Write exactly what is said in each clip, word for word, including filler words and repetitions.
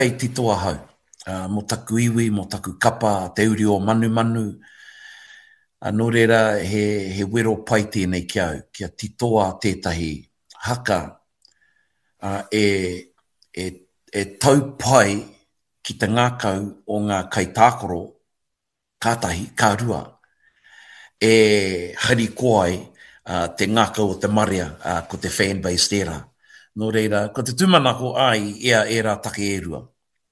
Kei titoa hau. Uh, mo taku iwi, mo taku kapa, te uri o manu manu. Uh, no reira he, he wero pai tēnei ki au, kia titoa tētahi haka uh, e, e, e tau pai ki te ngākau o ngā kaitākoro, kātahi, kārua, e hari koai uh, te ngākau o te maria uh, ko te fanbase tērā. No reira, ko te tūmanako ai, ea e rā take e rua.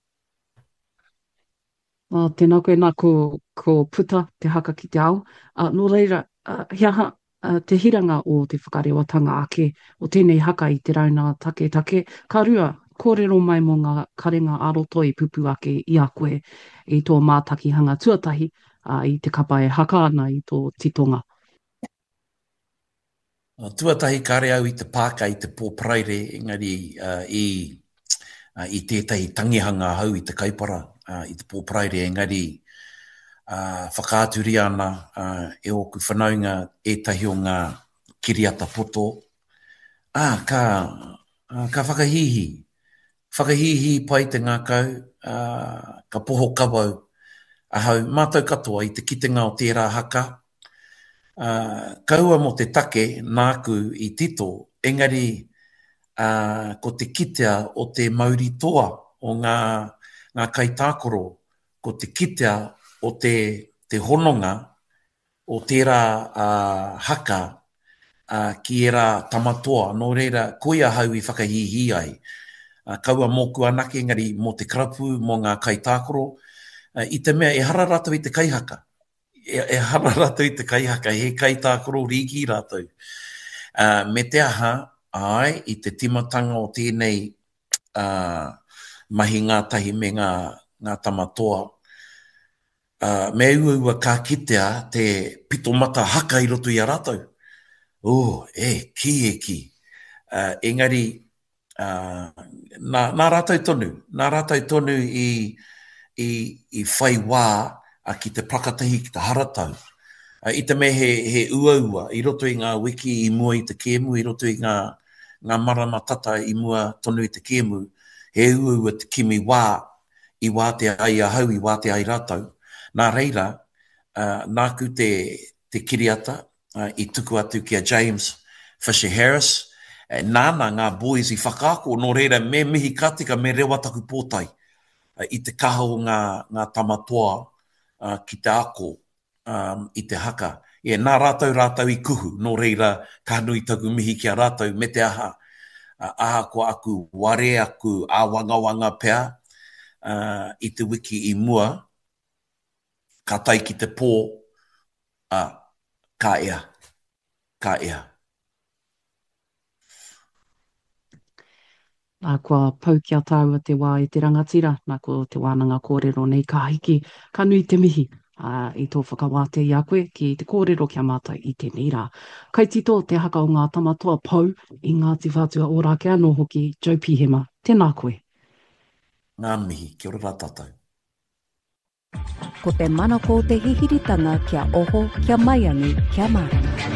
Uh, tēnā koe nā ko, ko puta te haka ki te ao. Uh, no reira, uh, hiaha, uh, te hiranga o te whakarewatanga ake o tēnei haka i te rauna take take. Ka rua, kōrero mai mo ngā karenga aroto i pupu ake i a koe i tō mātakihanga tuatahi uh, i te kapa e haka ana i tō titonga. Uh, tuatahi kare au i te pāka i te pōpraire, engari uh, i, uh, i tētahi tangihanga hau i te kaipara, uh, i te pōpraire, engari uh, whakaaturi ana uh, e oku whanaunga ētahi o ngā kiriata poto. Ah, ka, uh, ka whakahihi. Whakahihi pai te ngākau, uh, ka poho kawau ahau, mātou katoa i te kitenga o tērā haka. Uh, kaua mo te take nāku i tito, engari uh, ko te kitea o te mauritoa o ngā, ngā kaitākoro, ko te kitea o te, te hononga o tērā uh, haka uh, ki era tamatoa, no reira koia hau i whakahihi ai. Uh, kaua mōku anake, engari mo te karapu, mo ngā kaitākoro, uh, i te mea e hara rātou i te kaihaka. E, e hara rātou i te kaihaka, he kaitākoro rīgi rātou. Uh, me te aha, ai, i te timatanga o tēnei uh, mahi ngātahi me ngā, ngā tamatoa, uh, me ua ka kitea te pitomata haka i roto i a rātou. Oh, e, ki e ki. Uh, engari, uh, nā, nā rātou tonu, nā rātou tonu i, i, i whai wā a ki te prakatahi, ki te haratau. Uh, I te me he, he uaua, i roto i ngā wiki i mua i te kēmu, i roto i ngā, ngā marama tata i mua tonu i te kēmu, he uaua te kimi wā, i wā te ai ahau, i wā te ai rātau. Nā reira, uh, nāku te, te kiriata, uh, i tuku atu ki a James Fisher Harris, uh, nāna ngā boys i whakaako, no reira me mihi katika me rewa taku pōtai, uh, i te kaha o ngā, ngā tamatoa uh, ki te ako, Um, i te haka. E, nā rātou rātou i kuhu, no reira ka nui taku mihi ki a rātou me te aha. Uh, aha ko aku ware, aku a wanga wanga pea uh, i te wiki i mua, ka tai ki te pō, uh, ka ea, ka ea. Nā kua pau kia tāua te wā e te rangatira, nā kua te wānanga kōrero nei ka hiki, ka nui te mihi. Uh, i tō whakawāte i a koe ki te kōrero kia mātai i tēnei rā. Kai tito te haka o ngā tamatoa pau i ngā tīwhātua o rā kia anō hoki, Joe Pihema, tēnā koe. Ngā mihi, kia ora rā tātou. Ko te manako te hihiritanga kia oho, kia maiangi, kia marama.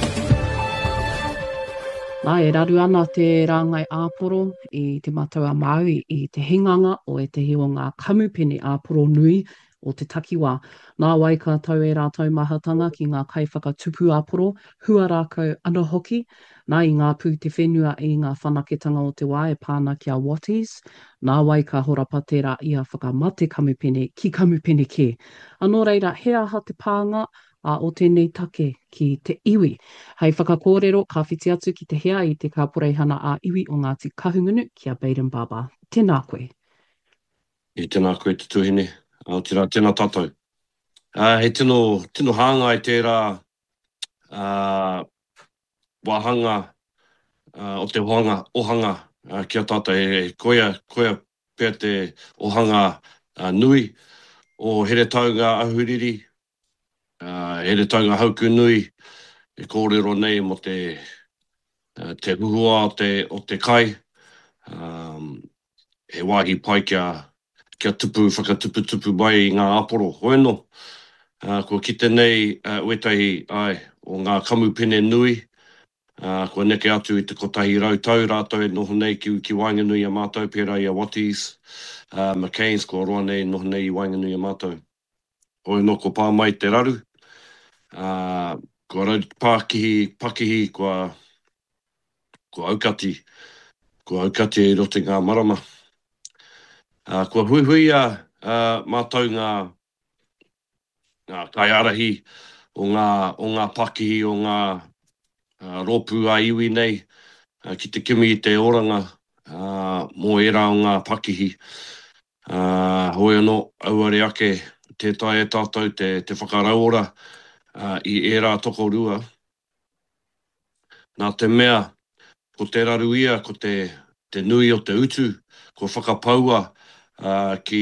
Nā e raru ana te rāngai āporo i te matua Māui i te hinganga o e te o ngā kamupene āporo nui o te takiwā. Nā wai ka tau e rātou mahatanga ki ngā kaiwhakatupu āporo, hua rākau ana hoki, nā i ngā pū te whenua i ngā whanaketanga o te wā e pāna ki a Watties, nā wai ka horapa tērā i a whakamate kamupene ki kamupene ke. Anō reira, he aha te pānga a o tēnei take ki te iwi. Hei whakakōrero, ka whiti atu ki te hea i te ka poreihana a iwi o Ngāti Kahungunu ki a Baden Baba. Tēnā koe. I tēnā koe te tuhine. Aoteara, tēnā tātou. Uh, he tino, tino hanga i tērā uh, wahanga uh, o te ohanga, ohanga uh, kia tātou. He, he koia, koia pēr te ohanga uh, nui o here taunga ahuriri, uh, here taunga hauku nui, e kōrero nei mo te, uh, te huhua o te, o te kai. Um, he wāhi pai kia kia tupu, whakatupu-tupu mai i ngā aporo. Hoeno, uh, ko kite nei uh, uetahi ai o ngā kamupene nui, uh, ko neke atu i te kotahi rautau, rātou e noho nei ki, ki Wainganui a mātou, pērā i a Watties, uh, McCain's ko roa nei, noho nei i Wainganui a mātou. Hoi no ko pā mai te raru. Uh, ko rau pākihi, pakihi, ko, ko aukati, ko aukati e rote ngā marama. Uh, ko hui hui a uh, mātou ngā, ngā kaiarahi o ngā, o ngā pakihi, o ngā uh, ropu a iwi nei, uh, ki te kimi i te oranga, uh, mō era o ngā pakihi. Uh, hoi anō, auare ake, te tai e tātou, te, te whakarauora uh, i era toko rua. Nā te mea, ko te raru ia, ko te, te nui o te utu, ko whakapaua uh, ki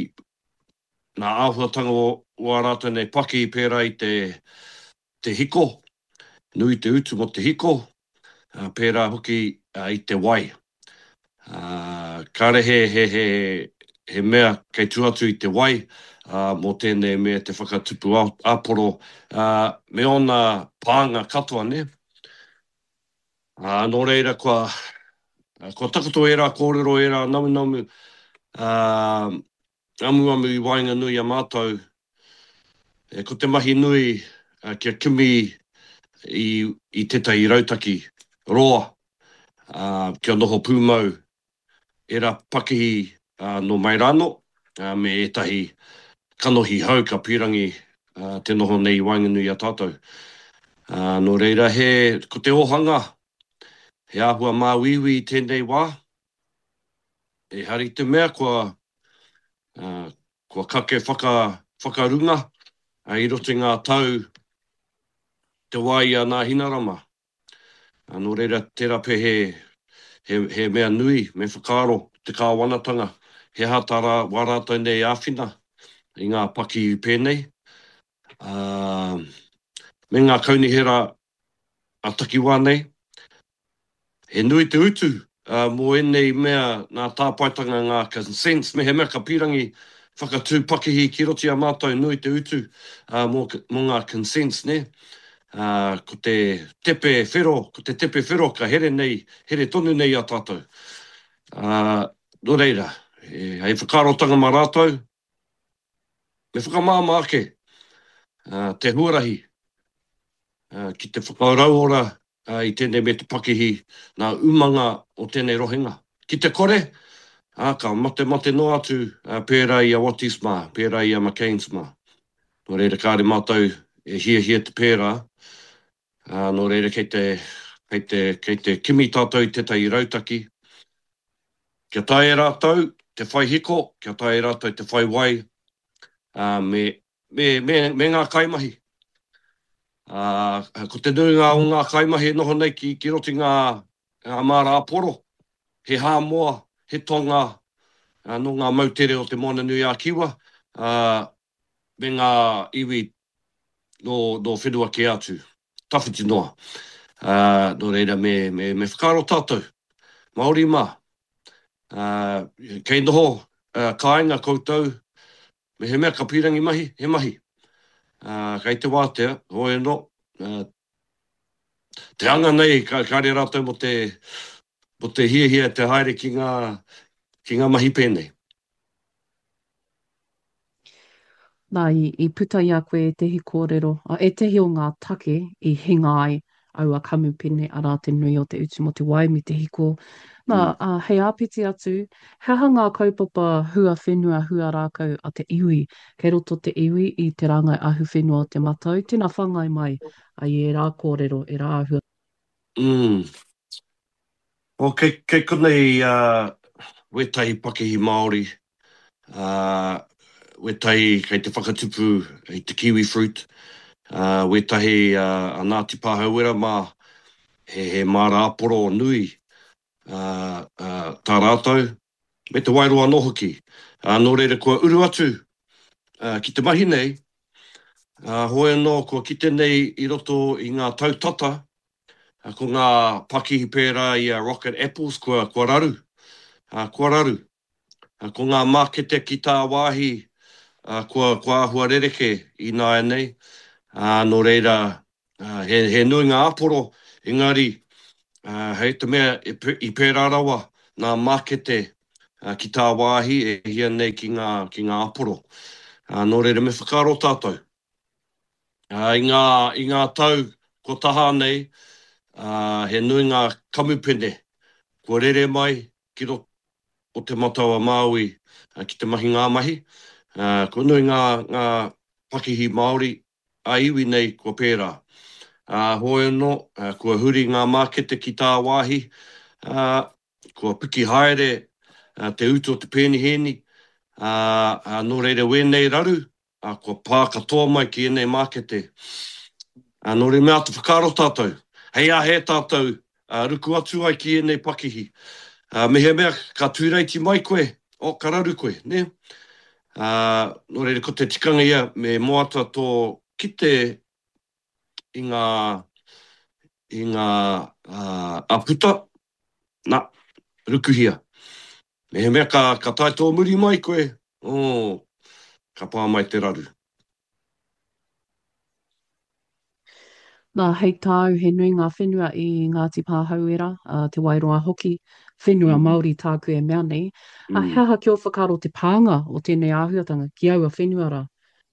nā āhuatanga o, o rātou nei paki pērā i te, te hiko, nui te utu mo te hiko, uh, pērā hoki uh, i te wai. Uh, kare he, he, he, he mea kei tuatu i te wai, uh, mō tēnei mea te whakatupu āporo, uh, me ona pānga katoa, ne? Uh, nō reira, kua, uh, kua takoto era, kōrero era, namu namu, uh, amu amu i Wainganui a mātou, e, ko te mahi nui uh, kia kimi i, i tētai rautaki roa, uh, kia noho pūmau, era pakihi uh, no Mairano, uh, me etahi kanohi hau ka pirangi uh, te noho nei Wainganui a tātou. Uh, no reira he, ko te ohanga, he āhua māwiwi i tēnei wā, e hari te mea kua, uh, kua kake whaka, whakarunga, uh, i rote ngā tau te wai a nā hinarama. Uh, no reira tērā pe he, he, he mea nui, me whakaro, te kāwanatanga, he hatara warātou nei āwhina, i ngā paki pēnei. Uh, me ngā kaunihera a takiwā nei, he nui te utu, uh, mō enei mea ngā tāpaitanga ngā consents, me he mea ka pirangi whakatū pakihi ki roti a mātou nui te utu, uh, mō, mō ngā consents, ne? Uh, ko te tepe whero, ko te tepe whero ka here nei, here tonu nei a tātou. Uh, no reira, he, hei whakarotanga mā rātou, me whakamāma ake, uh, te huarahi, uh, ki te whakarauora uh, i tēnei me te pakihi, nā umanga o tēnei rohinga. Ki te kore, uh, ka mate mate no atu, uh, pērā i a Watties mā, pērā i a McCain's mā. No reira kāre mātou e hia hia te pērā, uh, no reira kei te, kei te, kei te kimi tātou i tētai rautaki. Kia tae e rātou te whai hiko, kia tae e rātou te whai wai, uh, me, me, me, me ngā kaimahi. Uh, ko te nuinga o ngā kaimahi noho nei ki, ki roti ngā, ngā māra aporo, he hāmoa, he tonga, uh, no ngā mautere o te Moana Nui a Kiwa, uh, me ngā iwi no, no whenua ke atu, tawhiti noa. Uh, no reira me, me, me whakaro tātou, Māori mā, uh, kei noho uh, kāinga koutou, me he mea ka pirangi mahi, he mahi. Uh, kei te wātea, hoi no, uh, te anga nei, ka, kāre rātou mo te, mo te hia hia te haere ki ngā, ki ngā mahi pēnei. Nā, i, i puta i a koe e tehi kōrero, a e tehi o ngā take i hinga ai au a kamupene a rā te nui o te utu mo te wai mi te hiko. Nā, mm. uh, hei āpiti atu, he hanga kaupapa hua whenua hua rākau a te iwi, kei roto te iwi i te rangai ahu whenua o te matau, tēnā whangai mai a i e rā kōrero, e rā ahua. Mm. O, kei, kei konei uh, wetahi pakihi Māori, uh, wetahi kei te whakatupu i te kiwi fruit, uh, wetahi uh, a Ngāti Pāhauera mā, he, he māra aporo nui, uh, uh, tā rātou, me te wairoa no hoki. Uh, nō reira kua uru atu uh, ki te mahi nei, uh, hoi anō kua kite nei i roto i ngā tautata, uh, ko ngā pakihi pērā i a Rocket Apples, kua, kua raru, uh, kua raru. Uh, ko ngā mākete ki tā wāhi, uh, kua, kua ahua rereke i nā nei, uh, nō reira uh, he, he nui ngā aporo, engari, uh, hei te mea i, i pērā rawa, nā mākete uh, ki tā wāhi e hia nei ki ngā, ki ngā aporo. Uh, nō reira me whakaro tātou. Uh, I, ngā, I ngā tau ko taha nei, uh, he nui ngā kamupene, ko rere mai ki ro o te matawa Māui uh, ki te mahi ngā mahi. Uh, ko nui ngā, ngā pakihi Māori a iwi nei ko pērā. Uh, hoi no, uh, kua huri ngā mākete ki tā wāhi, uh, kua piki haere uh, te utu o te pēniheni, uh, uh, nō reira wēnei raru, uh, kua pā katoa mai ki enei mākete. Uh, nō reira mea te whakaro tātou, hei a he tātou, uh, ruku atu ai ki enei pakihi. Uh, me he mea ka tūreiti mai koe, o kararu koe, ne? Uh, nō reira ko te tikanga ia, me moata tō kite i ngā, i ngā uh, aputa, na, rukuhia. Me he mea ka, ka tai tō muri mai koe, oh, ka pā mai te raru. Nā hei tāu he nui ngā whenua i Ngāti Pāhauera, uh, te Wairoa hoki, whenua mm. Māori tāku e mea nei. Mm. A heaha ki o whakaro te pānga o tēnei āhuatanga ki aua whenua rā?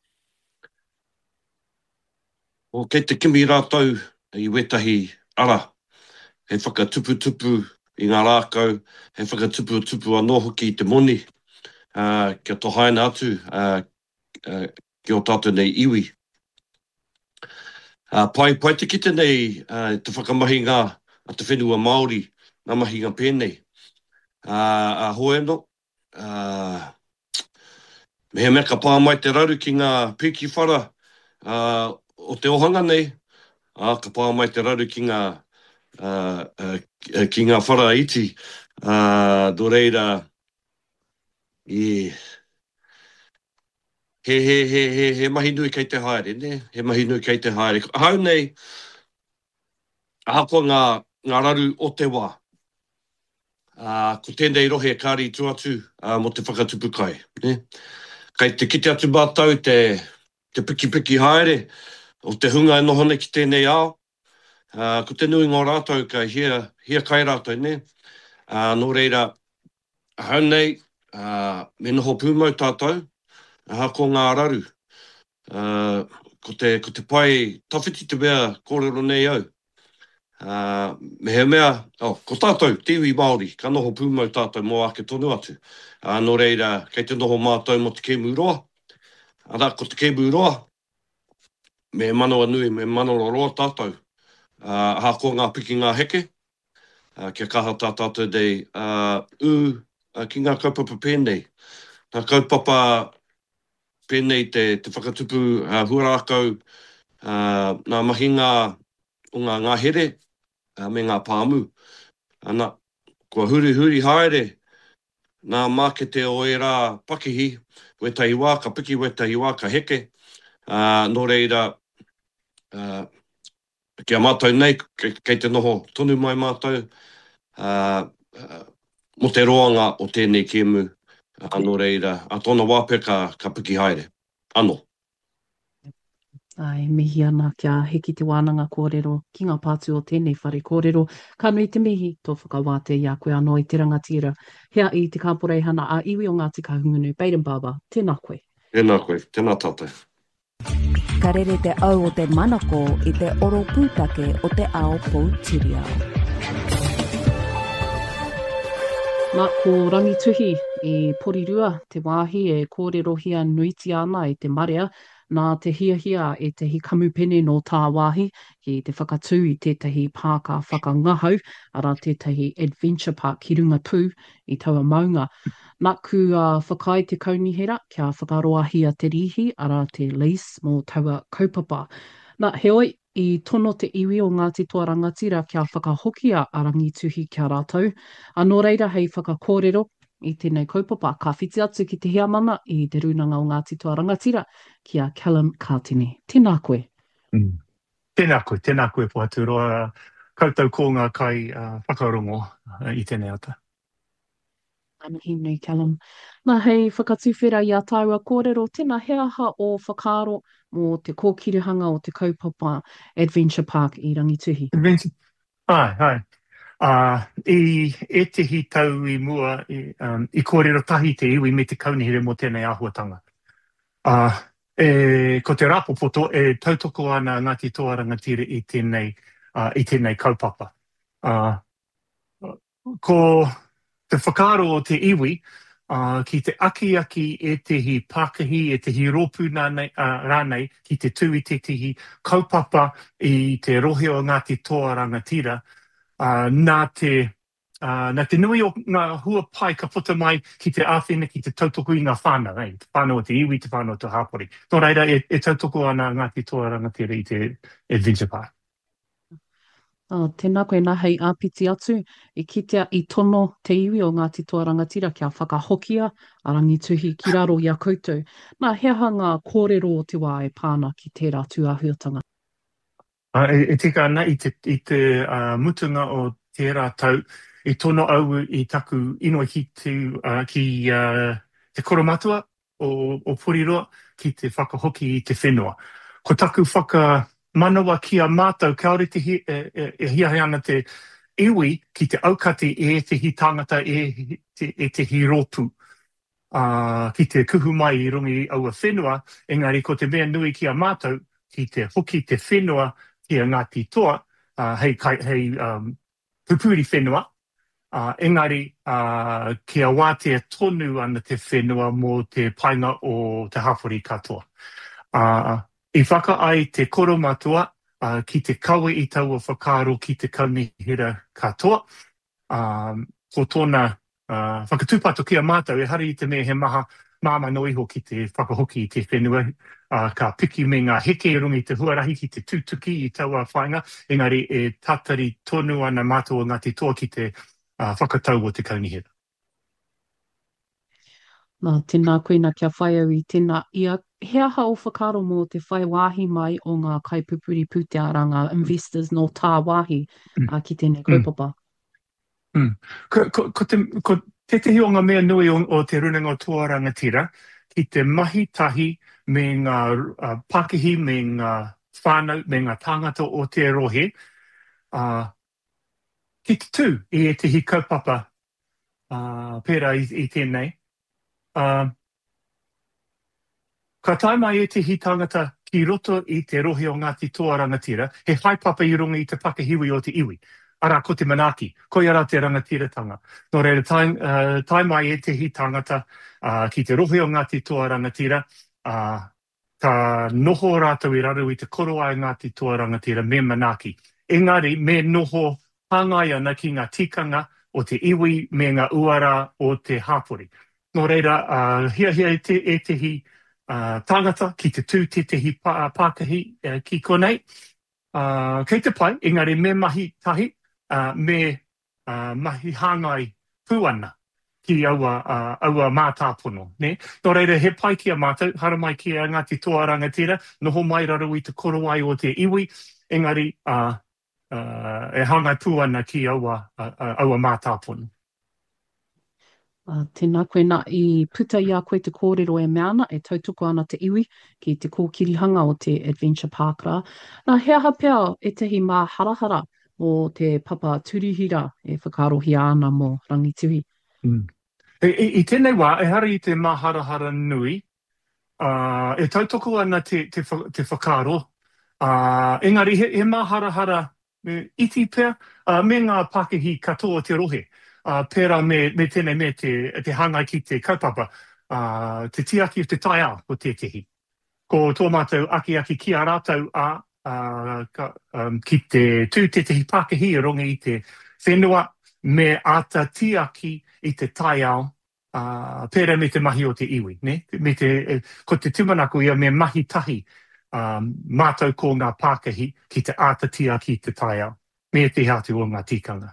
O kei te kimi rātau i wetahi ara, he whakatupu-tupu i ngā rākau, he whakatupu-tupu anō hoki i te moni, uh, kia tohaina atu uh, uh, ki o tātou nei iwi. Uh, pai, pai te kite nei uh, te whakamahinga a te whenua Māori, ngā mahinga pēnei. Uh, a hoe no, uh, me he mea ka pā mai te raru ki ngā piki whara, uh, o te ohanga nei, a ka pā mai te raru ki ngā, uh, uh, ki ngā whara iti, uh, do reira, i, he, he, he, he, he mahi nui kei te haere, ne? He mahi nui kei te haere. Hau nei, a hako ngā, ngā raru o te wā, uh, ko tēnei rohe kāri tuatu uh, mo te whakatupu kai, ne? Kei te kite atu mātau te, te piki-piki haere, o te hunga e nohone ki tēnei ao, uh, ko te nui ngō rātou ka hia, hia kai rātou, ne? Uh, nō reira, hau nei, uh, me noho pūmau tātou, uh, ko ngā raru. Uh, ko, te, ko te pai tawhiti te mea kōrero nei au. Uh, me he mea, oh, ko tātou, tiwi Māori, ka noho pūmau tātou mō ake tonu atu. Uh, nō reira, kei te noho mātou mo te kēmu roa. Ara, ko te kēmu roa, me manoa nui, me manoa roa tātou. Uh, hako ngā piki ngā heke, uh, kia kaha tā tātou dei uh, u uh, ki ngā kaupapa pēnei. Ngā kaupapa pēnei te, te whakatupu uh, huarākau, uh, ngā mahinga o ngā ngā here, uh, me ngā pāmu. Ana, kua huri huri haere, ngā mākete o e rā pakihi, wetahi wā, ka piki wetahi wā, ka heke, uh, nō reira, uh, kia mātou nei, kei, kei te noho tonu mai mātou, uh, uh, mo te roanga o tēnei kēmu, uh, anō reira, a tōna wāpe ka, ka piki haere. Anō. Ai, mihi ana kia heki te wānanga kōrero ki ngā pātu o tēnei whare kōrero. Ka nui te mihi tō whakawāte i a koe anō i te rangatira. Hea i te kāporei hana a iwi o Ngāti Kahungunu. Baden Baba, tēnā koe. Tēnā koe, tēnā tātou. Ka rere te au o te manako i te oro pūtake o te ao Poutireo. Nā, ko rangituhi i Porirua, te wāhi e kōrero hia nuiti ana i te marea, nā te hiahia e te hi kamupene no tā wāhi, ki te whakatū i tētahi pāka whakangahau, ara tētahi Adventure Park ki runga pū i taua maunga. Nā ku uh, whakai te kaunihera, kia whakaroahia te rihi, ara te lease mō taua kaupapa. Nā, heoi, i tono te iwi o Ngāti Toa Rangatira kia whakahokia a rangituhi kia rātou. Anō reira hei whakakōrero i tēnei kaupapa, ka whiti atu ki te hiamana i te runanga o Ngāti Toa Rangatira, kia Callum Kātini. Tēnā koe. Mm. Tēnā koe, tēnā koe Poaturoa, koutou ko ngā kai uh, whakarongo uh, i tēnei ata. Amihi nei, Callum. Nā hei whakatuwhera i a tāua kōrero, tēnā heaha o whakaaro mō te kōkirihanga o te kaupapa Adventure Park i Rangituhi. Adventure, ai, ai. Uh, I e tehi tau i mua i, um, i kōrero tahi te iwi me te kaunihere mo tēnei āhuatanga. Uh, e, ko te rapopoto e tautoko ana Ngāti Toa Rangatira i tēnei, uh, i tēnei kaupapa. Uh, ko te whakaaro o te iwi, uh, ki te aki aki e tehi Pākahi, e tehi rōpū rānei, uh, rānei, ki te tū i te tehi kaupapa i te rohe o Ngāti Toa Rangatira, uh, nā te Uh, nā te nui o ngā hua pai ka puta mai ki te āwhina, ki te tautoko i ngā whānau, eh? Te whānau o te iwi, te whānau o te hāpori. Nō reira, e, e tautoko ana Ngāti Toa Rangatira i te Adventure Park. Uh, tēnā koe nā hei āpiti atu, i kitea i tono te iwi o Ngāti Toa Rangatira kia whakahokia a rangituhi ki raro i a koutou. Nā hea ngā kōrero o te wā e pāna ki tērā tūāhuatanga. Uh, e, e tika ana i te, i te uh, mutunga o tērā tau, i tono au i taku inoi ki, te, uh, ki uh, te koromatua o, o Poriroa ki te whakahoki i te whenua. Ko taku whakamanawa ki a mātou kaore te hi, e, e, e hiahe ana te iwi ki te aukati e te hi tangata e te, e te hi rōpū. Uh, ki te kuhu mai i rungi au a whenua, engari ko te mea nui ki a mātou ki te hoki te whenua ki a Ngāti Toa, uh, hei, hei um, pupuri whenua, uh, engari uh, kia wātea tonu ana te whenua mō te painga o te hapori katoa. Uh, I whaka ai te koromatua uh, ki te kawe i tau o whakaro ki te kaunihira katoa. Um, ko tōna uh, whakatūpato ki a mātou e hari i te mea he maha māma no iho ki te whakahoki i te whenua. Uh, ka piki me ngā heke rungi te huarahi ki te tūtuki i taua whainga, engari e tatari tonu ana mātua o Ngāti Toa ki te uh, whakatau o te kaunihira. Nā, tēnā koe nā kia whai au i tēnā ia. Hea hao whakaro mō te whai wāhi mai o ngā kaipupuri pūtearanga investors no tā wāhi mm. uh, ki tēnei kaupapa. Mm. Mm. Ko, ko, ko, te, ko te tehi o ngā mea nui o, o te runanga o Toa Rangatira, ki te mahi tahi me ngā uh, Pākahi, me ngā whānau, me ngā tāngata o te rohe, uh, ki te tū i e tehi kaupapa uh, pērā i, i tēnei. Uh, ka taima e tehi tāngata ki roto i te rohe o Ngāti Toa Rangatira, he haipapa i runga i te Pākahiwi o te iwi. Ara ko te manaki, ko ara te rangatiratanga. Nō reira, taim, uh, taima e tehi tāngata uh, ki te rohe o Ngāti Toa Rangatira, uh, ka noho rātou i raru i te koroa i Ngāti Toa Rangatira me manaki. Engari, me noho hangai ana ki ngā tikanga o te iwi me ngā uara o te hāpori. Nō reira, uh, hia hia e, te, e tehi uh, tāngata ki te tū te tehi pā, Pākahi uh, ki konei. Uh, kei te pai, engari me mahi tahi, Uh, me uh, mahi hangai puana ki aua, uh, aua mātāpono. Ne? Nō reira, he pai ki a mātou, hara mai ki a Ngāti Toa Rangatira, noho mai raro i te korowai o te iwi, engari uh, uh, e hangai puana ki aua, uh, uh, aua mātāpono. Uh, tēnā koe nā i puta i a koe te kōrero e meana, e tautoko ana te iwi ki te kōkirihanga o te Adventure Park rā. Nā hea hapea e tehi mā harahara o te papa turihira e whakarohi ana mō rangituhi. Mm. E, e, I tēnei wā, e hari i te mā harahara nui, uh, e tautoko ana te, te, te whakaro, uh, engari he, he mā harahara iti pēr, uh, me ngā Pākahi katoa te rohe. Uh, pērā me, me tēnei me te, te hangai ki te kaupapa, uh, te tiaki o te tai ao o tētehi. Ko tō mātou aki aki ki a rātou a uh, ka, um, ki te tū te tehi Pākahi e ronga i te whenua me ata tiaki i te tai ao, uh, pērā me te mahi o te iwi. Ne? Me te, ko te tumanako ia me mahi tahi um, mātou ko ngā Pākahi ki te ata tiaki i te tai ao. Me te hatu o ngā tikanga.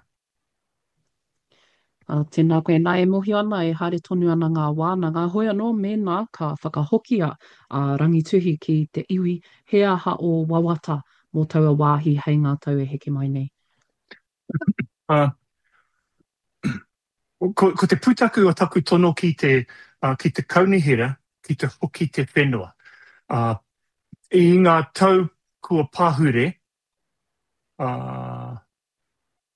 Uh, tēnā koe, nā e mohi ana e haere tonu ana ngā wāna, ngā hoi anō mēnā ka whakahokia a uh, rangituhi ki te iwi, hea ha o wawata mō taua wāhi hei ngā tau e heke mai nei. Uh, ko, ko te pūtaku o taku tono ki te, uh, ki te kaunihira, ki te hoki te whenua. Uh, I ngā tau kua pāhure, uh,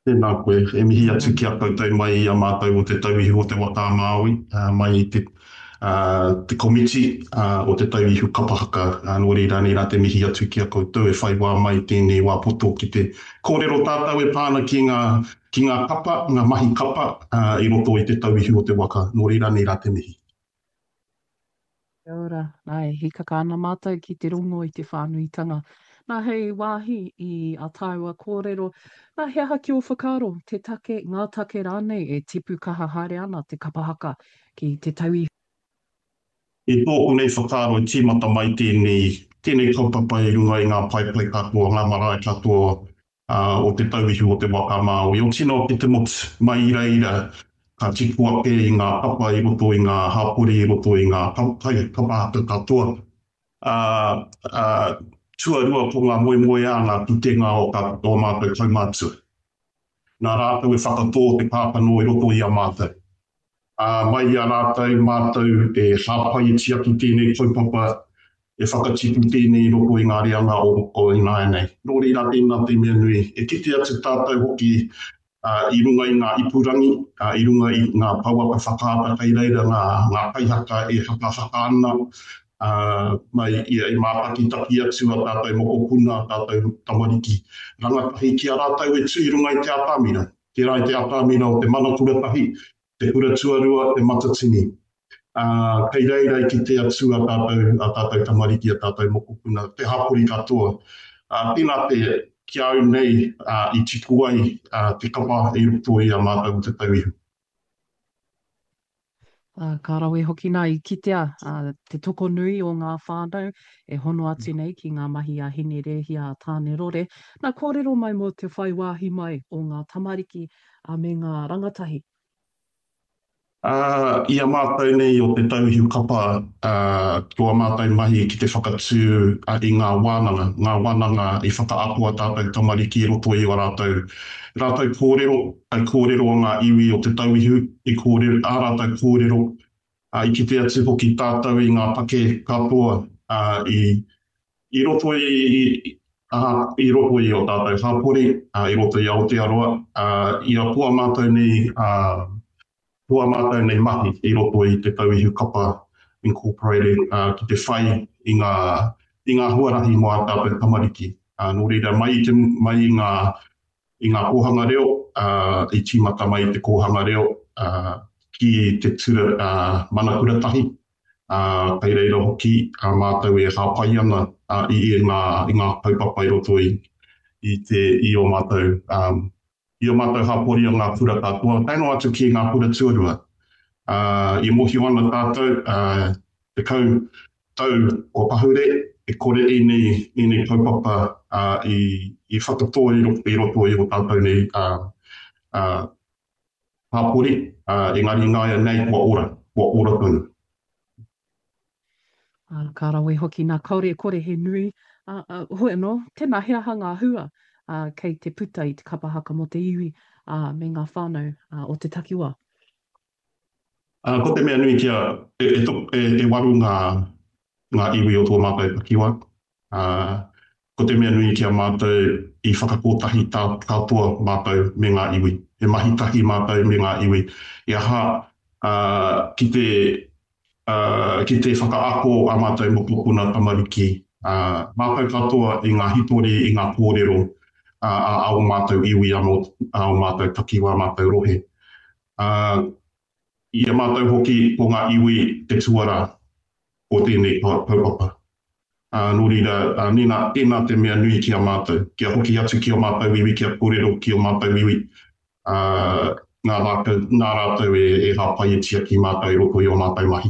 Tēnā koe, e mihi Nā atu wā. ki a koutou mai i a mātou o te tauihu o te waka Māui, uh, mai i te, uh, te komiti uh, o te tauihu kapahaka. Uh, nō reira nei rā te mihi atu ki a koutou e whai wā mai tēnei wā poto ki te kōrero tātou e pāna ki ngā, ki ngā kapa, ngā mahi kapa uh, i roto i te tauihu o te waka. Nō reira nei rā te mihi. Kia ora, nai, hika kāna mātou ki te rongo i te whānuitanga. Nā hei wāhi i a tāua kōrero, nā he aha ki o whakaro, te take, ngā take rānei e tipu kaha haere ana te kapahaka ki te tauihu. E tōku nei whakaro i tīmata mai tēnei, tēnei kaupapa i runga i ngā paipai katoa, ngā marae katoa uh, o te tauihu o te waka Māui. O tino ki te motu mai ira ira, ka tipu ake i ngā kapa i roto i ngā hapori i roto i ngā kapahaka katoa. Uh, uh, tuarua ko ngā moe moe a ngā tutenga o ka o mātou kaumātua. Nā rātou e whakatō te pāpano i roto i a mātou. Uh, mai a rātou mātou e hāpai e tiaki tēnei kaupapa e whakatipu tēnei i roto i ngā reanga o, o i nāia nei. Nō reira tēnā te mea nui. E kite atu tātou hoki uh, i runga i ngā ipurangi, uh, i runga i ngā pauapa whakaata kei reira, ngā, ngā kaihaka e whakawhaka ana. Uh, mai ia i māpaki taki atu a tātou mokopuna, tātou tamariki. Rangatahi ki a rātou e tui runga i te apamina. Ki rai te apamina o te mana kuratahi, te kura tuarua, te matatini. Uh, kei reira i ki te atu a tātou, a tātou tamariki, a tātou mokopuna, te hapori katoa. Uh, tēnā te ki au nei uh, i tiku ai uh, te kapa i roto i a mātou te tauihu. Uh, ka rawe hoki nā i kitea, uh, te toko nui o ngā whānau e hono atu nei ki ngā mahi a hine rehi a tāne rore. Nā kōrero mai mo te whai wāhi mai o ngā tamariki a me ngā rangatahi. Uh, ia mātou nei o te tauhiu kapa uh, kua mātou mahi ki te whakatū uh, i ngā wānanga. Ngā wānanga i whakaapua tātou tamariki i roto i o rātou. Rātou kōrero, ai kōrero o ngā iwi o te tauhiu, i kōrero, ā rātou kōrero, uh, i ki te atu hoki tātou i ngā pake katoa uh, i, i roto i, i, uh, i roto i o tātou hapori, uh, i roto i Aotearoa, uh, i a pua mātou nei uh, Pua mātou nei mahi i roto i te tauihu kapa incorporated uh, ki te whai i ngā, i ngā huarahi mo a tātou tamariki. Uh, nō reira mai i, te, mai i ngā, i ngā kōhanga reo, uh, i tīmata mai i te kōhanga reo uh, ki te tura uh, manakuratahi. Uh, kei reira hoki a uh, mātou e hāpai ana uh, i, i, ngā, i ngā kaupapa i roto i, i, te, i o mātou um, i o mātou hapori o ngā pura katoa. Taino atu ki ngā pura tuarua. Uh, I mohi ana tātou, uh, te kau tau o pahure, e kore i nei, i nei kaupapa uh, i, i whakatō i roto i roto i o tātou nei uh, uh, hapori, uh, engari ngāia nei kua ora, kua ora tonu. Uh, ka rawe hoki nā kaore e kore he nui. Uh, uh, hoe no, tēnā hea hanga hua. Uh, kei te puta i te kapahaka mo te iwi uh, me ngā whānau uh, o te takiwa. Uh, ko te mea nui kia, e, e, to, e, e waru ngā, ngā iwi o tō mātou takiwa. Uh, ko te mea nui kia mātou i whakakotahi tā katoa mātou me ngā iwi. E mahitahi mātou me ngā iwi. E aha, uh, ki te, uh, ki te whakaako a mātou mokopuna tamariki. Uh, mātou katoa i ngā hitori, i ngā kōrero, a au mātou iwi amo, au mātou takiwa, mātou rohe. Uh, ia mātou hoki o ngā iwi te tuara o tēnei kaupapa. Uh, nō reira, uh, nina, tēnā te mea nui ki a mātou. Kia hoki atu ki o mātou iwi, kia kōrero ki o mātou iwi. Uh, ngā rātou, ngā rātou e, e hāpai e tia ki mātou i roko i o mātou mahi.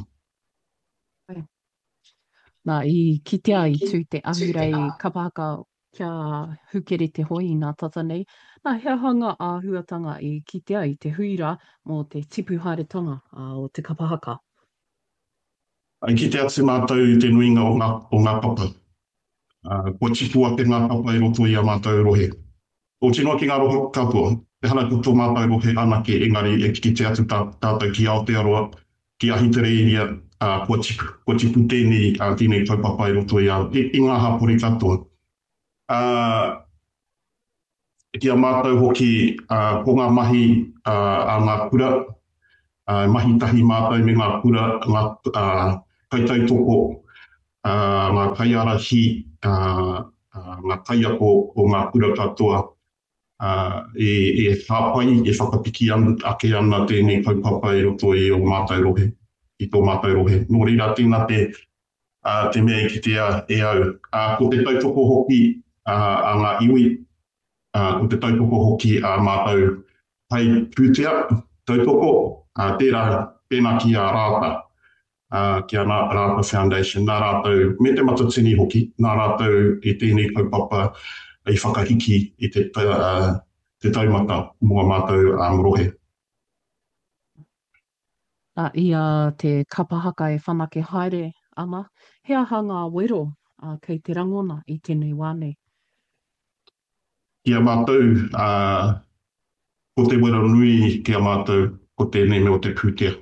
Nā, i kitea i tū te ahurei kapahaka kia hukere te hoi i ngā tata nei. Nā, hea hanga a huatanga i kitea i te huira mo te tipu haeretanga uh, o te kapahaka. Ai ki te atu mātou te nuinga o ngā, o ngā papa. Uh, kua tipu ake ngā papa i roto i a mātou rohe. O tino ki ngā rohe katoa, te hana kuto mātou rohe anake, engari e ki te atu tā, tātou ki Aotearoa, ki ahitere iria, uh, kua tipu, kua tipu tēnei, uh, tēnei kaupapa i roto i a, i, i ngā hapori katoa. Uh, kia mātou hoki uh, ko ngā mahi uh, a ngā kura, uh, mahi tahi mātou me ngā kura, ngā uh, kaitautoko, uh, ngā kaiarahi, uh, uh, ngā kaiako o ngā kura katoa, uh, e, e whāpai, e whakapiki an, ake ana tēnei kaupapa e roto i o mātou rohe, i tō mātou rohe. Nō reira tēnā te, uh, te mea i ki te a, e au. Uh, ko te tautoko hoki uh, a ngā iwi, Uh, ko te tautoko hoki a uh, mātou pai pūtea, tautoko, uh, tērā pēnā ki a Rāta, uh, ki a Rāta Foundation, nā rātou, me te matatini hoki, nā rātou i tēnei kaupapa i whakahiki i te, uh, te taumata mua mātou a um, rohe. A ia te kapahaka e whanake haere ana, hea hanga wero uh, kei te rangona i tēnei wāne. Kia mātou, uh, ko te wera nui kia mātou, ko tēnei me o te pūtea.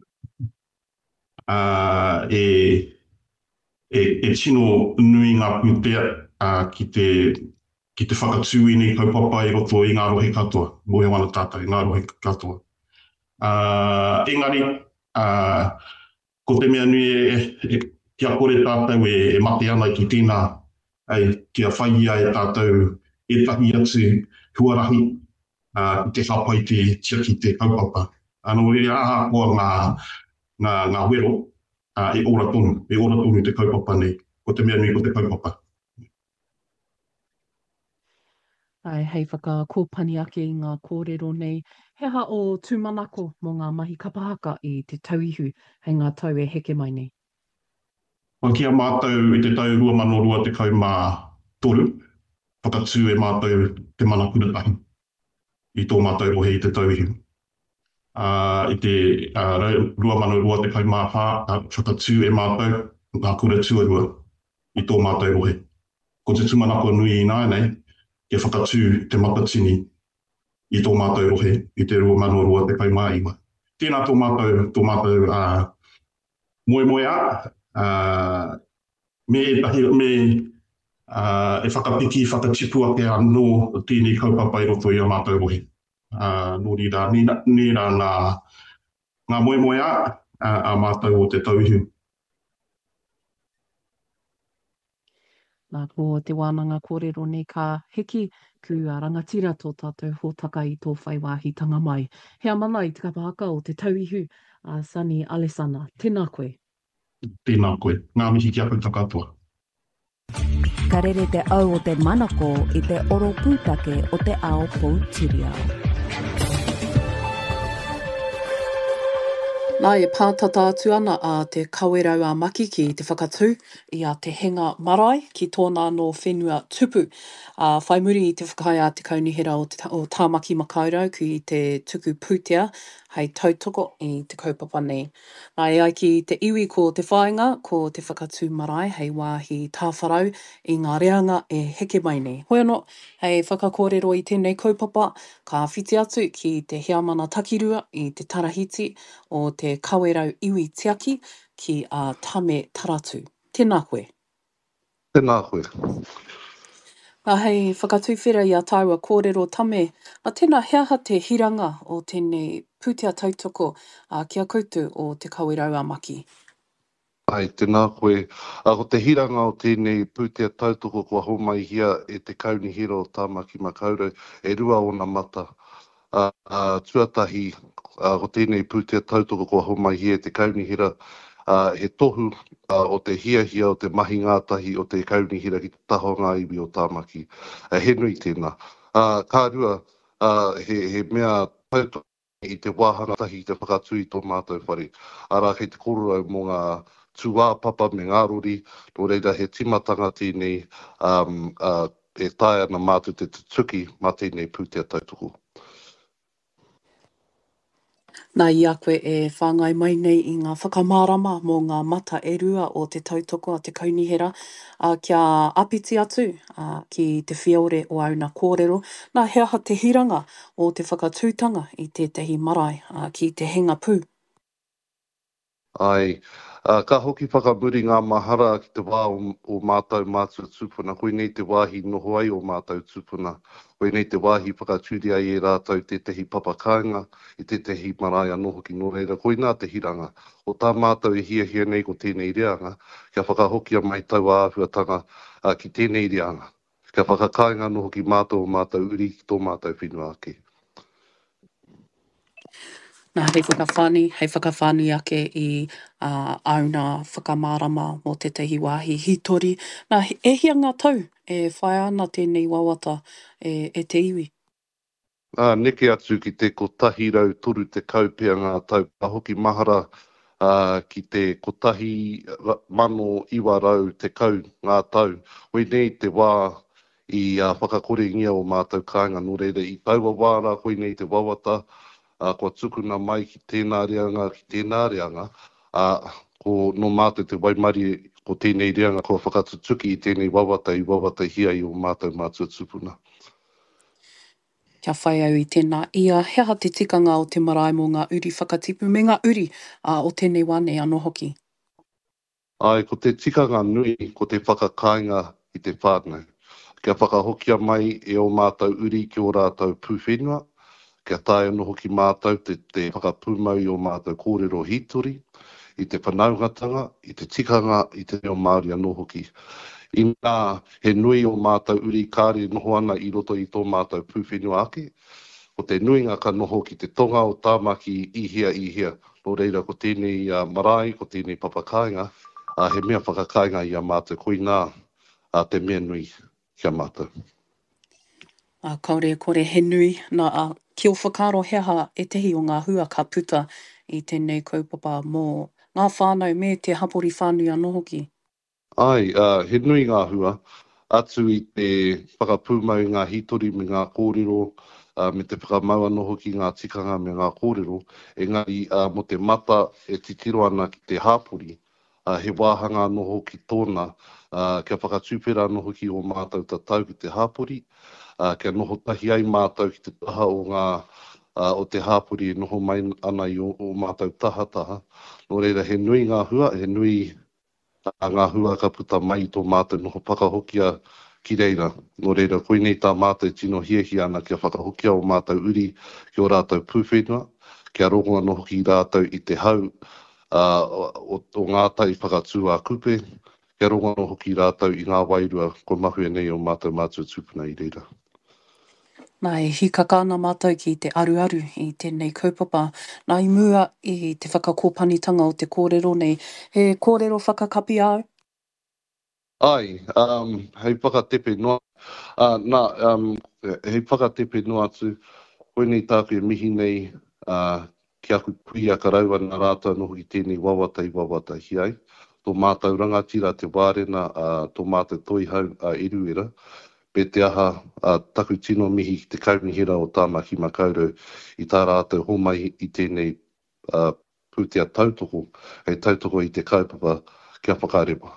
Uh, e, e, e tino nui ngā pūtea uh, ki te, ki te whakatūi nei kaupapa i roto i ngā rohe katoa, mohe wana tātai, ngā rohe katoa. Uh, engari, uh, ko te mea nui e, e, kia kore tātou e, e mate ana ki tēnā, ai, kia whaia e tātou e tahi atu huarahi uh, te whapai te tia ki te kaupapa. Ano e aha koa ngā, ngā, ngā wero uh, e ora tonu, e ora tonu te kaupapa nei, ko te mea nui ko te kaupapa. Ai, hei whaka kōpani ake i ngā kōrero nei, heha o tūmanako mō ngā mahi kapahaka i te tauihu, hei ngā tau e heke mai nei. O kia mātou i te tau rua mano rua te kaumā toru, whakatū e mātou te manakura tahi i tō mātou rohe i te tauihu. Uh, I te uh, rua mano rua te kaumā hā, uh, whakatū e mātou ngā kura tuarua i tō mātou rohe. Ko te tūmanako nui i nāi nei, ke whakatū te matatini i tō mātou rohe i te rua mano rua te kaumā iwa. Tēnā tō mātou, tō mātou uh, moe moe a, uh, me e tahi, me Uh, e whakapiki, whakatipu ake anō tēnei kaupapa i roto i a mātou rohe. Uh, nō rira, nera ngā, ngā moe moe a, a, a mātou o te tauihu. Nā ko te wānanga kōrero nei ka heki ku a rangatira tō tātou hōtaka i tō whaiwāhitanga mai. Hea mana i te kapahaka o te tauihu a uh, Sani Alesana. Tēnā koe. Tēnā koe. Ngā mihi ki a kouta katoa. Ka rere te au o te manako i te oro pūtake o te ao Poutireo. Nā e pātata atu ana a te kawerau a maki ki te whakatū i a te henga marae ki tōna no whenua tupu. A whai muri i te whakaia a te kaunihera o, te, o Tāmaki Makaurau ki te tuku pūtea hei tautoko i te kaupapa nei. Nā e ai ki te iwi ko te whāinga, ko te whakatū marae hei wāhi tāwharau i ngā reanga e heke mai nei. Hoi anō, hei whakakōrero i tēnei kaupapa, ka whiti atu ki te hiamana takirua i te tarahiti o te kawerau iwi tiaki ki a Tame Taratu. Tēnā koe. Tēnā koe. A hei whakatuwhera i a tāua kōrero Tame, a tēnā heaha te hiranga o tēnei pūtea tautoko a kia koutu o te kawerau a maki. Ai, tēnā koe. A ko te hiranga o tēnei pūtea tautoko kua homai hia e te kaunihira o Tāmaki Makaurau e rua o nā mata. A, a tuatahi, a ko tēnei pūtea tautoko kua homai hia e te kaunihira Uh, he tohu uh, o te hiahia o te mahi ngātahi o te kaunihira ki te taho ngā iwi o Tāmaki. Uh, he nui tēnā. Uh, kā rua, uh, he, he mea tauto i te wāhanga tahi i te whakatū i tō mātou whare. Ara kei te kororau mō ngā tūwā papa me ngā rori, nō reira he timatanga tēnei um, uh, e tae ana mātou te tuki mā tēnei pūtea tautoko. Nā i a koe e whāngai mai nei i ngā whakamārama mō ngā mata e rua o te tautoko a te kaunihera a kia apiti atu a ki te whiaore o auna kōrero. Nā heaha te hiranga o te whakatūtanga i tētahi marae a ki te henga pū. Ai, Uh, ka hoki whakamuri ngā mahara ki te wā o, o mātou mātua tūpuna. Koe nei te wāhi noho ai o mātou tūpuna. Koe nei te wāhi whakatūri ai e rātou te tehi papakainga, i te tehi maraia noho ki no reira. Koe nā te hiranga. O tā mātou e hia hia nei ko tēnei reanga, kia whakahokia mai tau āhuatanga uh, ki tēnei reanga. Kia whakakainga noho ki mātou o mātou uri ki tō mātou whenua ake. Nā hei whakawhani, hei whakawhani ake i uh, auna whakamārama o te tehi wāhi hitori. Nā e hia ngā tau e whai ana tēnei wawata e, e te iwi. Uh, neke atu ki te kotahi rau toru te kaupea ngā tau ka hoki mahara uh, ki te kotahi mano iwa rau te kau ngā tau. Hoi nei te wā i uh, whakakore ngia o mātou kāinga no reira i taua wāra, hoi nei te wawata. Uh, kua tukuna mai ki tēnā reanga, ki tēnā reanga, uh, ko no mātou te waimari ko tēnei reanga, kua whakatutuki i tēnei wawata i wawata hia i o mātou mātua tupuna. Kia whai au i tēnā ia, hea te tikanga o te marae mō ngā uri whakatipu, me ngā uri uh, o tēnei wane anō hoki. Ai, ko te tikanga nui, ko te whakakainga i te whānau. Kia whakahokia mai e o mātou uri ki o rātou pūwhenua, kia tae anō hoki mātou te, te whakapūmau i o mātou kōrero hitori, i te whanaugatanga, i te tikanga, i te reo Māori anō hoki. I nā, he nui o mātou uri kāre noho ana i roto i tō mātou pūwhenua ake, ko te nuinga ka noho ki te tonga o tāmaki ihia ihia. Nō reira ko tēnei uh, marae, ko tēnei papakainga, uh, he mea whakakainga i a mātou, koe nā uh, te mea nui kia mātou. Uh, kaore kore he nui, nā uh, ki o whakaro heha e tehi o ngā hua ka puta i tēnei kaupapa mō ngā whānau me te hapori whānui anō hoki. Ai, uh, he nui ngā hua, atu i te whakapūmau ngā hitori me ngā kōrero, uh, me te whakamau anō hoki ngā tikanga me ngā kōrero, engari uh, mo te mata e titiro ana ki te hāpori, uh, he wāhanga anō hoki tōna, uh, kia whakatūpera anō hoki o mātou tatau ki te hāpori, uh, kia noho tahi ai mātou ki te taha o ngā uh, o te hāpori e noho mai ana i o, o mātou taha taha. Nō reira, he nui ngā hua, he nui a ngā hua ka puta mai tō mātou noho whakahokia ki reira. Nō reira, koe nei tā mātou tino hiahi ana kia whakahokia o mātou uri ki o rātou pūwhenua, kia rongo anō hoki rātou i te hau uh, o, o ngā tai whakatū a kupe, kia rongo anō hoki rātou i ngā wairua ko mahue nei o mātou mātua tūpuna i reira. Nā e hikaka ana mātou ki te aruaru i tēnei kaupapa. Nā i mua i te whakakōpanitanga o te kōrero nei. He kōrero whakakapi au? Ai, um, hei whakatepe noa. Uh, nā, um, hei whakatepe noa atu. Koe nei tāku e mihi nei uh, ki aku kui a karaua nā rātou noho ki tēnei wawata i wawata hi ai. Tō mātou rangatira te wārena, uh, tō mātou toihau uh, iruera. Pe te aha uh, taku tino mihi ki te kaunihira o tāmaki makaurau i tā rātou homai i tēnei uh, pūtea tautoko, hei tautoko i te kaupapa kia whakarepa.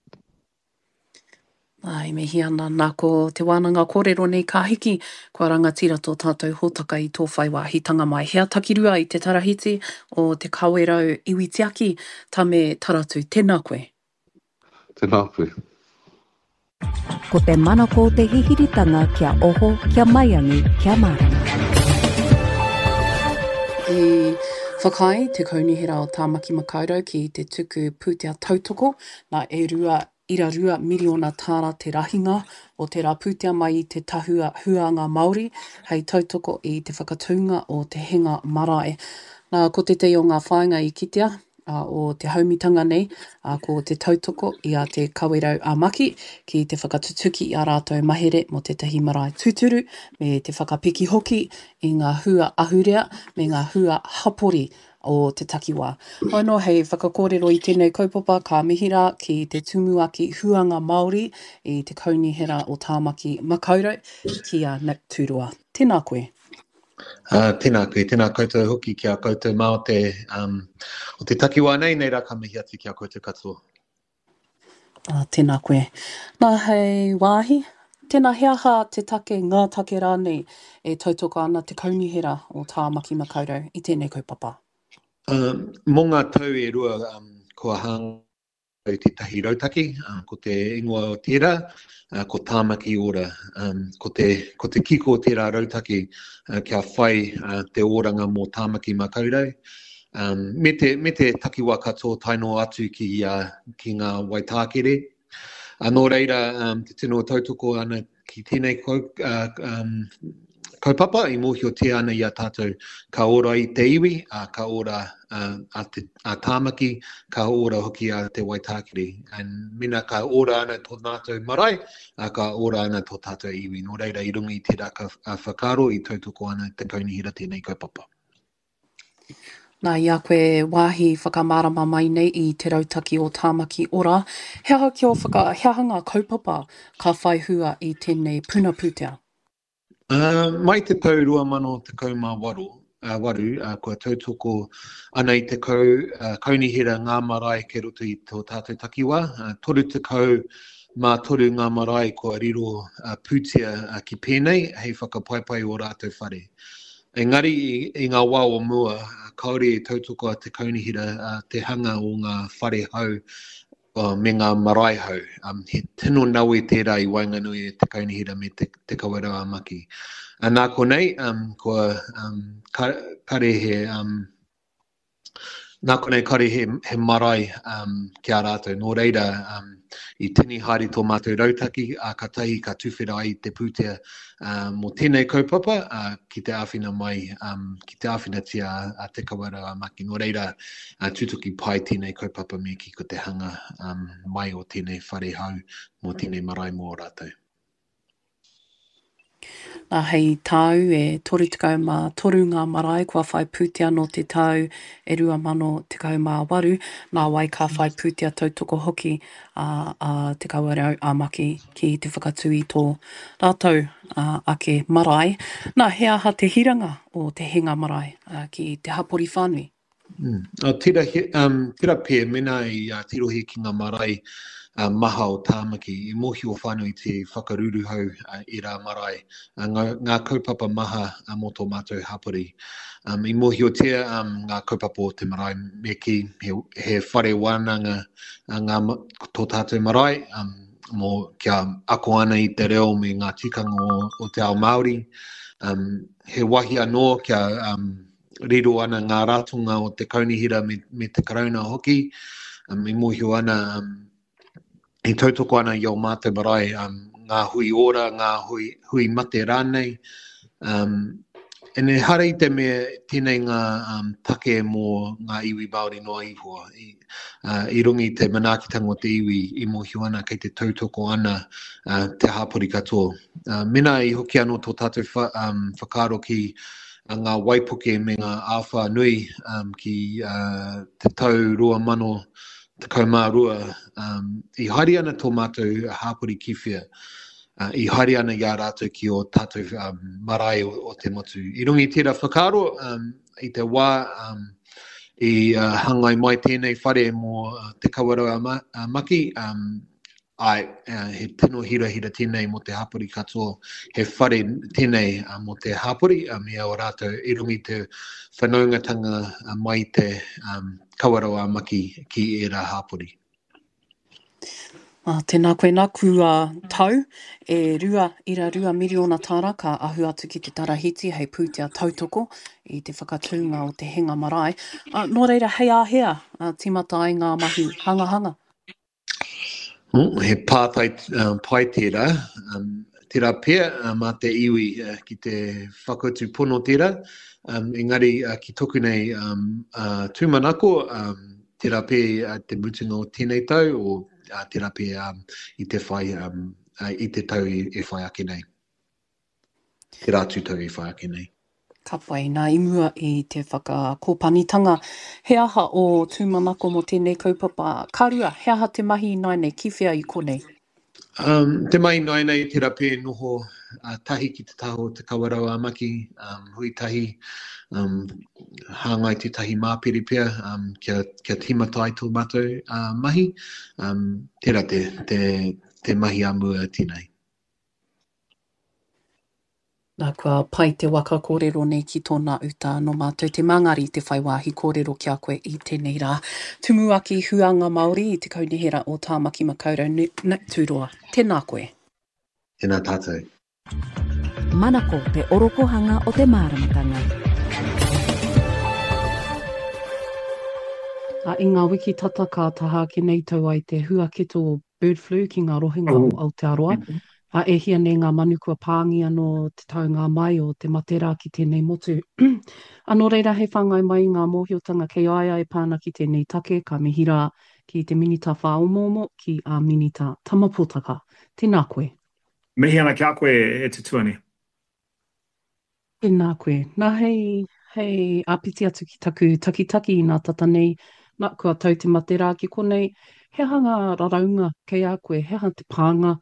Ai, me hi ana, nā ko te wānanga kōrero nei ka hiki, kua rangatira tō tātou hōtaka i tō whaiwāhitanga mai. Hea takirua i te tarahiti o te kawerau iwi tiaki, tā me taratu, tēnā koe. Tēnā koe. Ko te manako te hihiritanga kia oho, kia maiangi, kia marama. I whakai te kaunihira o Tāmaki Makaurau ki te tuku pūtea tautoko, nā e rua, ira rua miriona tāra te rahinga o te rā pūtea mai i te tahua huanga Māori, hei tautoko i te whakatunga o te henga marae. Nā ko te te o ngā whāinga i kitea, Uh, o te haumitanga nei, uh, ko te tautoko i a te kawerau a maki ki te whakatutuki i a rātou mahere mo te tahi marae tūturu me te whakapiki hoki i ngā hua ahurea me ngā hua hapori o te takiwā. Hono hei whakakōrero i tēnei kaupapa ka mihira ki te tumuaki huanga Māori i te kaunihira o Tāmaki Makaurau ki a Nick Turua. Tēnā koe. Uh, tēnā koe, tēnā koutou hoki kia koutou mao te, um, o te takiwā nei, nei rā ka mihi atu kia koutou katoa. Uh, tēnā koe. Nā hei wāhi, tēnā heaha te take ngā take rā nei e tautoko ana te kaunihira o Tāmaki Makaurau i tēnei kaupapa. Um, mō ngā tau e rua, um, kua hang i te tahi rautaki, uh, ko te ingoa o tērā, uh, ko tāmaki ora, um, ko, te, ko te kiko o tērā rautaki, uh, kia whai uh, te oranga mō tāmaki makaurau. Um, me, te, me te takiwa katoa taino atu ki, uh, ki ngā waitākere. Uh, nō reira, um, te tino tautoko ana ki tēnei kau, uh, um, kaupapa, i mōhio te ana i a tātou ka ora i te iwi, uh, ka ora uh, a, te, a tāmaki, ka ora hoki a te waitākere. And mina ka ora ana tō tātou marae, uh, ka ora ana tō tātou iwi. Nō reira, i rungi te raka uh, whakaro i tautoko ana te kaunihira tēnei kaupapa. Nā ia koe wāhi whakamārama mai nei i te rautaki o tāmaki ora. Hea ki o whakahanga kaupapa ka whai hua i tēnei puna pūtea? Uh, mai te tau rua mano te kau mā waru, uh, waru uh, kua tautoko ana i te kau uh, kaunihira ngā marae ke roto i tō tātou takiwa. Uh, toru te kau mā toru ngā marae kua riro uh, pūtea uh, ki pēnei, hei whakapaipai o rātou whare. Engari i, i ngā wā o mua, uh, kaore e tautoko a te kaunihira uh, te hanga o ngā whare hau uh, me ngā marae hau. Um, he tino naue tērā i Wainganui e te kaunihira me te, te kawarau maki. Uh, nā ko nei, um, kua um, kare he... Um, Nā konei kare he, he marae um, kia rātou. Nō reira, um, i tini haere tō mātou rautaki, a ka tahi ka tuwhera ai te pūtea uh, mō tēnei kaupapa uh, ki te āwhina mai, um, ki te āwhina tia a te kawarau maki. Nō reira, uh, tutuki pai tēnei kaupapa me ki ko te hanga um, mai o tēnei whare hau mō tēnei marae mō rātou. Nā hei tau e toru tekau mā toru ngā marae kua whai pūtea no te tau e rua mano tekau mā waru. Nā wai ka whai pūtea tautoko hoki a uh, uh, te kawarau āmaki ki te whakatui tō rātou uh, ake marae. Nā he aha te hiranga o te hinga marae uh, ki te hapori whānui. Mm. O tira, um, tira pē, mena i uh, tirohi ki ngā marae Uh, maha o tāmaki, i mohi o whānui te whakaruru hau uh, i rā marae. Uh, ngā, ngā kaupapa maha uh, mō tō mātou hapori. Um, I mohi o tea um, ngā kaupapa o te marae me ki he, he whare wānanga uh, ngā tō tātou marae, um, mō kia ako ana i te reo me ngā tikanga o, o te ao Māori. Um, he wahi anō kia um, riro ana ngā rātunga o te kaunihira me, me te karauna hoki. Um, I mohi o ana... Um, I tautoko ana i au mātou marae, um, ngā hui ora, ngā hui, hui mate rānei. Um, e ne hara i te mea tēnei ngā um, take mō ngā iwi Māori noa ihua. I, uh, I rungi te manaakitanga o te iwi i mohi ana kei te tautoko ana uh, te hapori katoa. Uh, mena i hoki anō tō tātou wha, um, whakaro ki uh, ngā waipuke me ngā āwha nui um, ki uh, te tau rua mano te kaumārua, um, i haere ana tō mātou hāpori kiwhia, uh, i haere ana i a rātou ki o tātou um, marae o, o te motu. I rungi tērā whakaro, um, i te wā, um, i uh, hangai mai tēnei whare mō uh, te kawarau ma, uh, maki, um, ai, uh, he tino hira hira tēnei mō te hapori katoa, he whare tēnei uh, mō te hapori, uh, mea o rātou i rungi te whanaungatanga uh, mai te um, kawarau maki ki e rā hapori. Uh, tēnā koe nā kua tau, e rua, ira rua miriona tāra ka ahu atu ki te tarahiti hei pūtea tautoko i te whakatūnga o te hinga marae. Uh, nō reira, hei āhea, uh, timata ai ngā mahi hanga hanga. Mm, he pātai uh, pai tērā, um, tērā pēr uh, mā te iwi uh, ki te whakautu pono tērā, um, engari uh, ki toku nei um, uh, tūmanako, um, tērā pēr uh, te mutunga o tēnei tau, o uh, tērā pēr um, i te whai, um, uh, i te tau e, e whai ake nei. Tērā tūtau e whai ake nei. Ka pai, nā imua i te whakakōpanitanga. He aha o tūmanako mo tēnei kaupapa. Karua, he aha te mahi nai nei, ki whia i konei? Um, te mai nai nei tērā pē noho uh, tahi ki te taho te kawarau maki, um, hui tahi, um, hāngai te tahi māpiri pia, um, kia, kia timatai tō mātou uh, mahi, um, tērā te, te, te mahi amua tēnei. Nā kua pai te waka kōrero nei ki tōna uta no mātou te mangari te whai wāhi kōrero ki a koe i tēnei rā. Tumu aki huanga Māori i te kaunihera o Tāmaki Makaurau Nick Tūroa. Tēnā koe. Tēnā tātou. Manako te orokohanga o te māramatanga. A i ngā wiki tata ka taha ki nei tau ai te huaketo bird flu ki ngā rohinga o Aotearoa. A e hia nei ngā manu kua pāngi anō te taunga mai o te matera ki tēnei motu. Anō reira he whangai mai ngā mōhiotanga kei aia e pāna ki tēnei take ka mihira ki te minita whaomomo ki a minita tamapotaka. Tēnā koe. Mihi ana ki a koe e te tuani. Tēnā koe. Nā hei, hei apiti atu ki taku takitaki i nā tata nei, nā kua tau te matera ki konei, he hanga raraunga kei a koe, he hanga te pānga.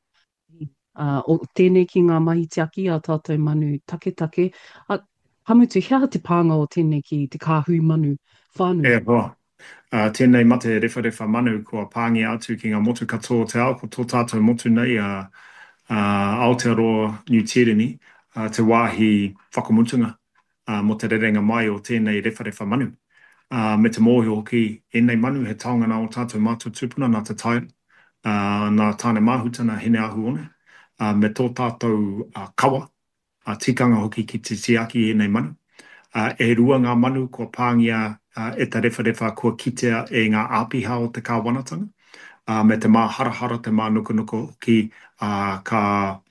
Uh, o tēnei ki ngā mahi te aki a tātou manu take take. A hamutu, hea te pānga o tēnei ki te kāhui manu whānui? E hoa. Uh, tēnei mate refa refa manu kua pāngi atu ki ngā motu katoa te ao, ko tō tātou motu nei a uh, uh, Aotearoa New Tireni, uh, te wāhi whakamutunga uh, mo te rerenga mai o tēnei refa refa manu. Uh, me te mōhi hoki, enei manu he taongana o tātou mātou tūpuna nā te taira, uh, nā tāne māhutana hene ahu one. Uh, me tō tātou uh, kawa, uh, tikanga hoki ki te tiaki e nei manu. Uh, e rua ngā manu kua pāngia uh, e ta refa refa kua kitea e ngā āpiha o te kāwanatanga. Uh, me te mā hara hara, te mā nuku nuku ki uh, ka,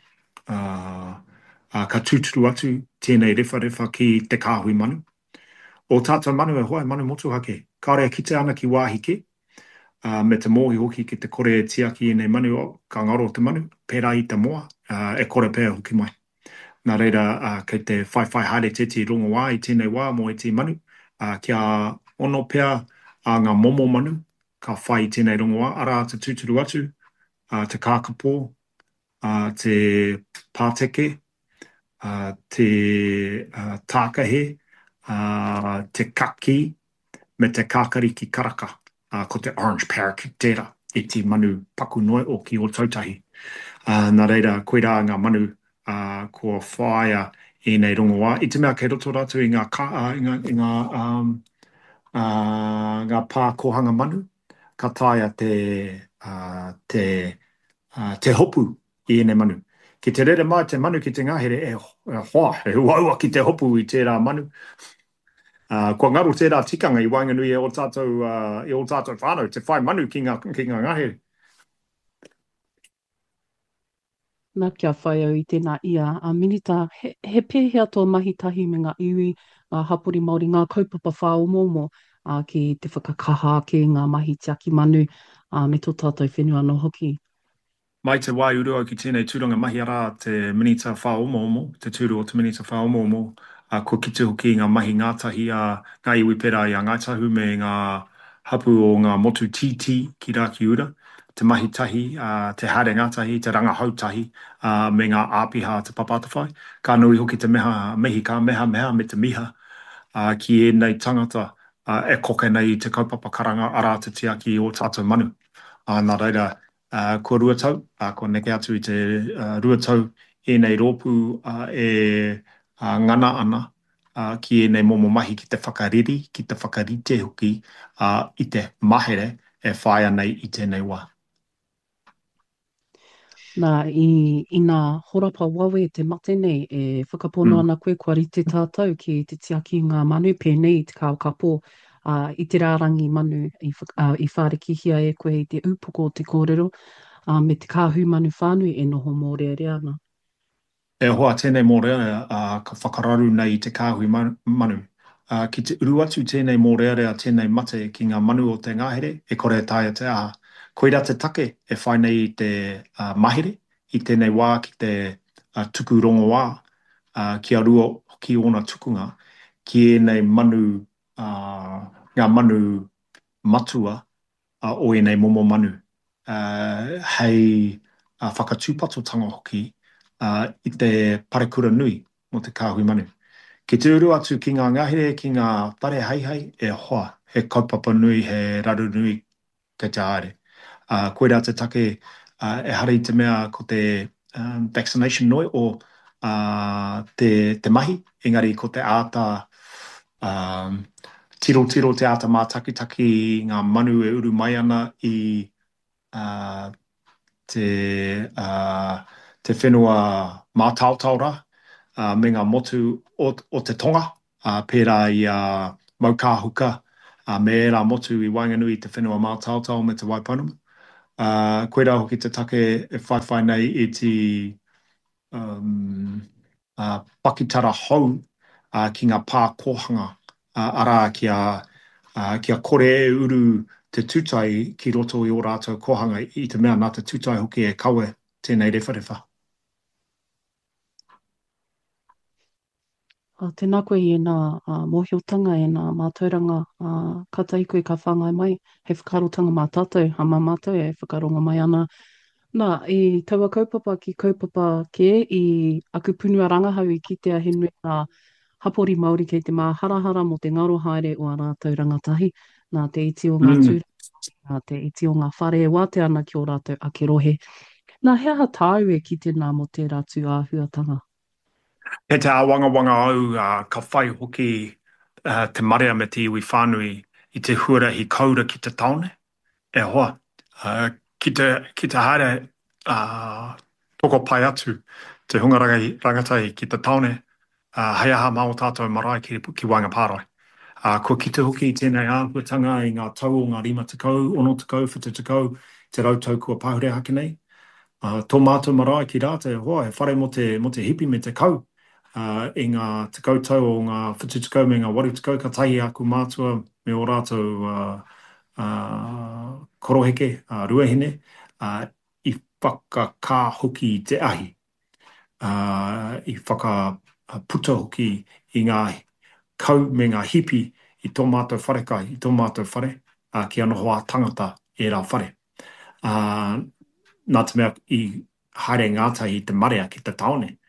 uh, uh, ka tūturu atu tēnei refa refa ki te kāhui manu. O tātou manu e hoa, manu motu hake. Kāre kite ana ki wāhi ke. Uh, me te mōhi hoki ki te kore e tiaki e nei manu o ka ngaro o te manu, pērā i te moa, uh, e kore pēr hoki mai. Nā reira, uh, kei te whai whai haere te te rongo wā i tēnei wā mo e te manu, uh, kia ono pēr a ngā momo manu, ka whai i tēnei rongo wā, ara te tūturu atu, uh, te kākapō, uh, te pāteke, uh, te uh, tākahe, uh, te kaki, me te kākari ki karaka. Uh, ko te orange parakeet tērā i te manu paku noe o ki o tautahi. Uh, nā reira, koe rā ngā manu uh, kua whaia i nei rongo wā. I te mea kei roto ratu i ngā, ka, uh, i ngā, i ngā, um, uh, ngā pā kohanga manu, ka taia te, uh, te, uh, te hopu i nei manu. Ki te rere mai te manu ki te ngahere e, e hoa, e uaua ki te hopu i tērā manu. Uh, kua ngaru tērā tikanga i Wainganui e o tātou, uh, e o tātou whānau, te whai manu ki ngā, ki ngā ngahere. Nā kia whai au i tēnā ia. A minita, he, he pēhea tō mahi tahi me ngā iwi, ngā hapori Māori, ngā kaupapa whaomomo uh, ki te whakakaha ki ngā mahi te aki manu uh, me tō tātou whenua no hoki. Mai te wai urua ki tēnei tūranga mahi ara te minita whaomomo, te tūru o te minita whaomomo, uh, ko kite hoki ngā mahi ngātahi a uh, ngā iwi pera i a Ngaitahu me ngā hapu o ngā motu titi ki Raki Ura, te mahi tahi, uh, te haere ngātahi, te ranga hautahi, uh, me ngā āpiha te papatawhai. Ka nui hoki te meha, mehi ka meha meha me te miha uh, ki e nei tangata uh, e koke nei te kaupapa karanga ara te tiaki o tātou manu. Uh, nā reira, uh, ko rua tau, uh, ko neke atu i te uh, rua tau e nei rōpu uh, e uh, ngana ana uh, ki e nei momo mahi ki te whakariri, ki te whakarite hoki uh, i te mahere e whaia nei i tēnei wā. Nā, i, i nā horapa wawe te mate nei, e whakapono mm. ana koe kua rite tātou ki te tiaki ngā manu pēnei te kāukapo uh, i te rārangi manu i, uh, i whārekihia e koe i te upoko o te kōrero uh, me te kāhu manu whānui e noho mōrearea ana. E hoa tēnei mōrearea uh, ka whakararu nei i te kāhui manu. Uh, ki te uru atu tēnei mōrearea tēnei mate ki ngā manu o te ngahere, e kore taia te aha. Koira te take e whai nei i te uh, mahere, i tēnei wā ki te uh, tuku rongo wā, uh, ki a rua ki ona tukunga, ki e nei manu, uh, ngā manu matua uh, o e nei momo manu. Uh, hei uh, whakatūpatotanga hoki uh, i te parekura nui mo te kāhui manu. Ki te uru atu ki ngā ngahere, ki ngā pare heihei, e hoa, he kaupapa nui, he raru nui kei te haere. Uh, koe rā te take uh, e hara i te mea ko te um, vaccination noi o uh, te, te mahi, engari ko te āta um, tiro tiro te āta mā taki taki ngā manu e uru mai ana i uh, te, uh, te whenua mā tautaura uh, me ngā motu o, o te tonga, uh, pērā i uh, maukāhuka, uh, me era motu i Wainganui te whenua mā tautau me te Waiponamu. Uh, koe rā hoki te take e whai whai nei i te um, uh, pakitara hou uh, ki ngā pā kōhanga uh, ara kia, uh, kia kore e uru te tūtai ki roto i o rātou kōhanga i te mea nā te tūtai hoki e kawe tēnei rewharewha. Uh, tēnā koe i nā uh, mōhiotanga e nā mātauranga uh, kata i koe ka whāngai mai, he whakarotanga mā tātou, ha mā mātou e whakaronga mai ana. Nā, i taua kaupapa ki kaupapa ke, i aku punua rangahau i kitea he nui ngā hapori Māori kei te mā harahara mo te ngaro haere o a rātou rangatahi, nā te iti o ngā Mm. tūra, nā te iti o ngā whare e wāte ana ki o rātou ake rohe. Nā, hea ha tāu e ki tēnā mo te rātu āhuatanga. He te awanga wanga au uh, ka whai hoki uh, te marea me te iwi whānui i te huarahi kaura ki te taone. E hoa, uh, ki te, ki te haere uh, toko pai atu te hungarangai rangatai ki te taone, uh, hei aha mao tātou marae ki, ki Wainga Pārai. Uh, ko ki te hoki i tēnei āhuatanga i ngā tau o ngā rima tekau, ono tekau, whitu tekau, te rautau kua pahure hake nei. Uh, tō mātou marae ki rātou, hoa, he whare mo te, mo te hipi me te kau. Uh, i ngā tekau tau o ngā whitu tekau me ngā waru tekau, ka tahi aku mātua me o rātou uh, uh, koroheke, uh, ruahine, uh, i whakakā hoki i te ahi. Uh, I whakaputa hoki i ngā kau me ngā hipi i tō mātou wharekai, i tō mātou whare, uh, ki ana hoa tangata e rā whare. Uh, nā te mea i haere ngātai i te marea ki te taone.